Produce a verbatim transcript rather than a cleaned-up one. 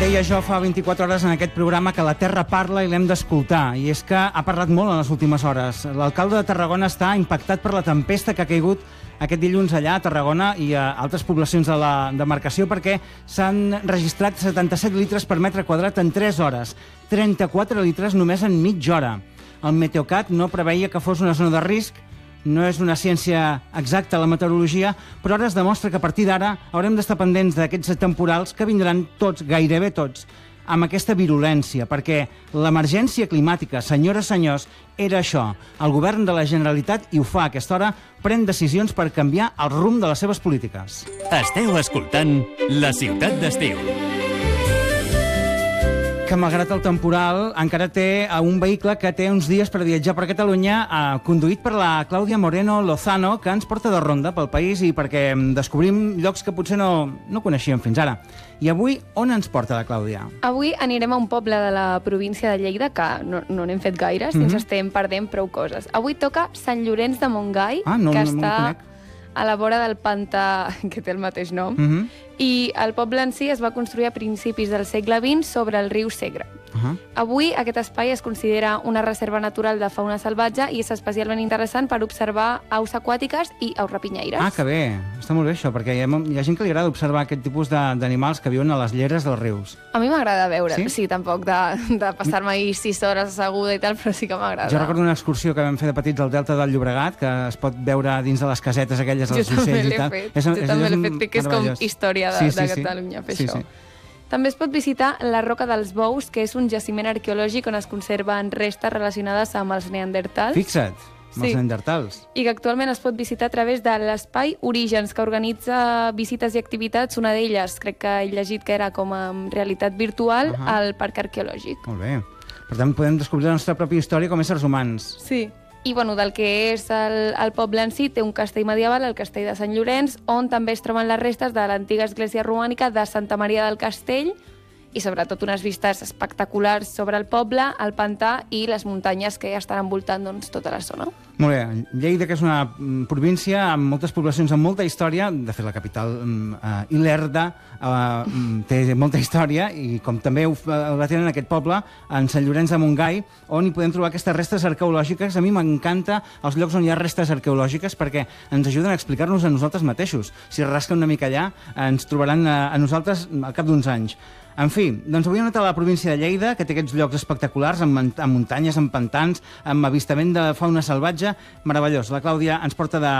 Deia jo fa vint-i-quatre hores en aquest programa que la Terra parla i l'hem d'escoltar, i és que ha parlat molt en les últimes hores. L'alcalde de Tarragona està impactat per la tempesta que ha caigut aquest dilluns allà a Tarragona i a altres poblacions de la demarcació, perquè s'han registrat setanta-set litres per metre quadrat en tres hores, trenta-quatre litres només en mitja hora. El Meteocat no preveia que fos una zona de risc. No és una ciència exacta la meteorologia, però ara es demostra que a partir d'ara haurem d'estar pendents d'aquests temporals que vindran tots, gairebé tots, amb aquesta virulència, perquè l'emergència climàtica, senyores i senyors, era això. El govern de la Generalitat, i ho fa a aquesta hora, pren decisions per canviar el rumb de les seves polítiques. Esteu escoltant La Ciutat d'Estiu. Que malgrat el temporal encara té un vehicle que té uns dies per viatjar per Catalunya, eh, conduït per la Clàudia Moreno Lozano, que ens porta de ronda pel país i perquè descobrim llocs que potser no, no coneixíem fins ara. I avui, on ens porta la Clàudia? Avui anirem a un poble de la província de Lleida, que no no n'hem fet gaires, mm-hmm. ens estem perdent prou coses. Avui toca Sant Llorenç de Montgai, ah, no, que no, no està a la vora del pantà, que té el mateix nom, mm-hmm. i el poble en si es va construir a principis del segle vint sobre el riu Segre. Uh-huh. Avui aquest espai es considera una reserva natural de fauna salvatge i és especialment interessant per observar aus aquàtiques i aus rapinyaires. Ah, que bé, està molt bé això, perquè hi ha, hi ha gent que li agrada observar aquest tipus d'animals que viuen a les lleres dels rius. A mi m'agrada veure, sí, sí tampoc de, de passar-me ahir sis hores asseguda i tal, però sí que m'agrada. Jo recordo una excursió que vam fer de petits al Delta del Llobregat, que es pot veure dins de les casetes aquelles dels ocells i tal. Fet. És, jo és, també l'he fet, que és com història de, sí, sí, de Catalunya fer sí, això. Sí. També es pot visitar la Roca dels Bous, que és un jaciment arqueològic on es conserven restes relacionades amb els neandertals. Fixa't, amb sí. els neandertals. I que actualment es pot visitar a través de l'Espai Orígens, que organitza visites i activitats. Una d'elles, crec que he llegit que era com a realitat virtual, uh-huh. al Parc Arqueològic. Molt bé. Per tant, podem descobrir la nostra pròpia història com a éssers humans. Sí. I bueno, del que és el, el poble en si, té un castell medieval, el castell de Sant Llorenç, on també es troben les restes de l'antiga església romànica de Santa Maria del Castell i sobretot unes vistes espectaculars sobre el poble, el pantà i les muntanyes que estan envoltant doncs, tota la zona. Molt bé. Lleida, que és una província amb moltes poblacions amb molta història, de fet la capital, uh, Ilerda, uh, té molta història, i com també ho, uh, la tenen aquest poble, en Sant Llorenç de Montgai, on hi podem trobar aquestes restes arqueològiques. A mi m'encanta els llocs on hi ha restes arqueològiques perquè ens ajuden a explicar-nos a nosaltres mateixos. Si rasca una mica allà, ens trobaran a, a nosaltres al cap d'uns anys. En fi, doncs avui hem anat a la província de Lleida, que té aquests llocs espectaculars, amb, amb muntanyes, amb pantans, amb avistament de fauna salvatge, meravellós. La Clàudia ens porta de